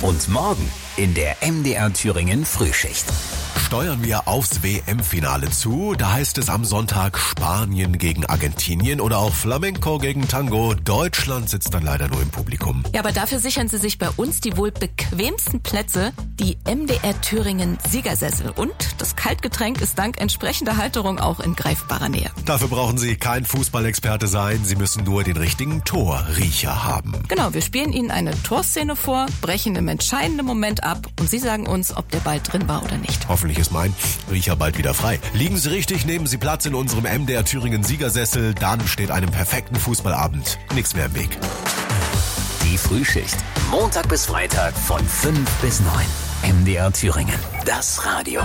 Und morgen in der MDR Thüringen Frühschicht. Steuern wir aufs WM-Finale zu. Da heißt es am Sonntag Spanien gegen Argentinien oder auch Flamenco gegen Tango. Deutschland sitzt dann leider nur im Publikum. Ja, aber dafür sichern Sie sich bei uns die wohl bequemsten Plätze, die MDR Thüringen Siegersessel. Und das Kaltgetränk ist dank entsprechender Halterung auch in greifbarer Nähe. Dafür brauchen Sie kein Fußballexperte sein. Sie müssen nur den richtigen Torriecher haben. Genau, wir spielen Ihnen eine Torszene vor, brechen im entscheidenden Moment ab und Sie sagen uns, ob der Ball drin war oder nicht. Hoffentlich ist mein Riecher bald wieder frei. Liegen Sie richtig, nehmen Sie Platz in unserem MDR Thüringen Siegersessel. Dann steht einem perfekten Fußballabend nichts mehr im Weg. Die Frühschicht. Montag bis Freitag von 5 bis 9. MDR Thüringen. Das Radio.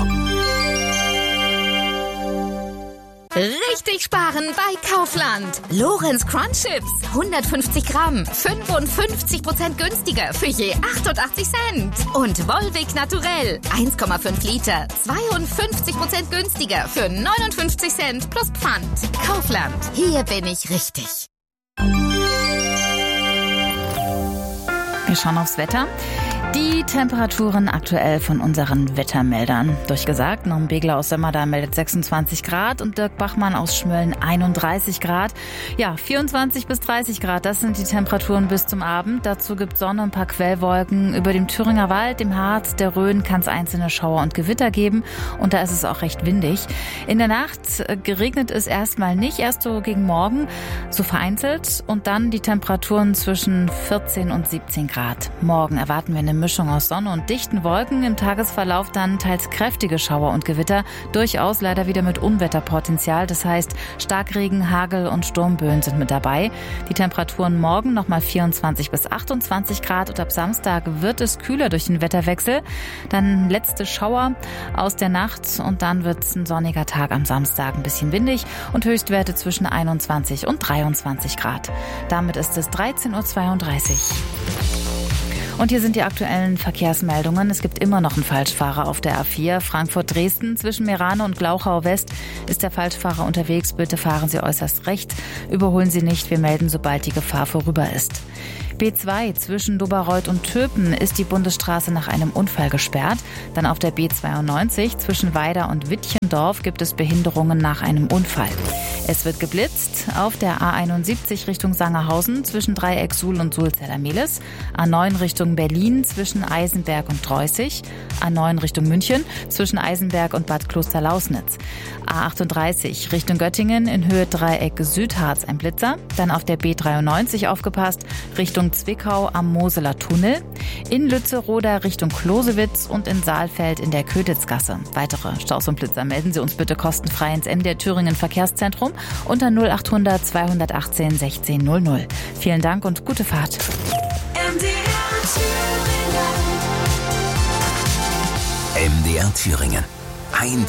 Richtig sparen bei Kaufland. Lorenz Crunch Chips. 150 Gramm. 55% günstiger für je 88 Cent. Und Volvic Naturell. 1,5 Liter. 52% günstiger für 59 Cent plus Pfand. Kaufland. Hier bin ich richtig. Wir schauen aufs Wetter. Die Temperaturen aktuell von unseren Wettermeldern. Durchgesagt, Norm Begler aus Sömmerda meldet 26 Grad und Dirk Bachmann aus Schmölln 31 Grad. Ja, 24 bis 30 Grad, das sind die Temperaturen bis zum Abend. Dazu gibt es Sonne und ein paar Quellwolken. Über dem Thüringer Wald, dem Harz, der Rhön kann es einzelne Schauer und Gewitter geben und da ist es auch recht windig. In der Nacht geregnet es erstmal nicht, erst so gegen Morgen, so vereinzelt und dann die Temperaturen zwischen 14 und 17 Grad. Morgen erwarten wir eine Mischung aus Sonne und dichten Wolken. Im Tagesverlauf dann teils kräftige Schauer und Gewitter. Durchaus leider wieder mit Unwetterpotenzial. Das heißt, Starkregen, Hagel und Sturmböen sind mit dabei. Die Temperaturen morgen nochmal 24 bis 28 Grad und ab Samstag wird es kühler durch den Wetterwechsel. Dann letzte Schauer aus der Nacht und dann wird es ein sonniger Tag am Samstag. Ein bisschen windig und Höchstwerte zwischen 21 und 23 Grad. Damit ist es 13.32 Uhr. Und hier sind die aktuellen Verkehrsmeldungen. Es gibt immer noch einen Falschfahrer auf der A4 Frankfurt-Dresden. Zwischen Meerane und Glauchau West ist der Falschfahrer unterwegs. Bitte fahren Sie äußerst rechts. Überholen Sie nicht. Wir melden, sobald die Gefahr vorüber ist. B2 zwischen Doberreuth und Töpen ist die Bundesstraße nach einem Unfall gesperrt. Dann auf der B92 zwischen Weida und Wittchendorf gibt es Behinderungen nach einem Unfall. Es wird geblitzt auf der A71 Richtung Sangerhausen zwischen Dreieck Suhl und Sulzellermehlis, A9 Richtung Berlin zwischen Eisenberg und Treußig, A9 Richtung München zwischen Eisenberg und Bad Klosterlausnitz, A38 Richtung Göttingen in Höhe Dreieck Südharz ein Blitzer, dann auf der B93 aufgepasst Richtung Zwickau am Moseler Tunnel, in Lützeroda Richtung Klosewitz und in Saalfeld in der Kötitzgasse. Weitere Staus und Blitzer melden Sie uns bitte kostenfrei ins MDR Thüringen Verkehrszentrum unter 0800 218 1600. Vielen Dank und gute Fahrt. MDR Thüringen. Ein